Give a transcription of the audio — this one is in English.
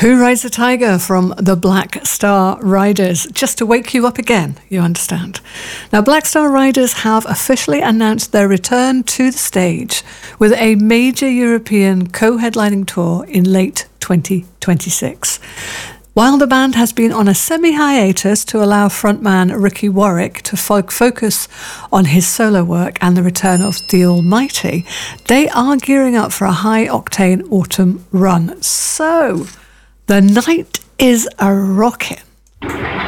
Who Rides the Tiger from the Black Star Riders, just to wake you up again, you understand. Now, Black Star Riders have officially announced their return to the stage with a major European co-headlining tour in late 2026. While the band has been on a semi-hiatus to allow frontman Ricky Warwick to focus on his solo work and the return of The Almighty, they are gearing up for a high-octane autumn run. So, the night is a-rockin'.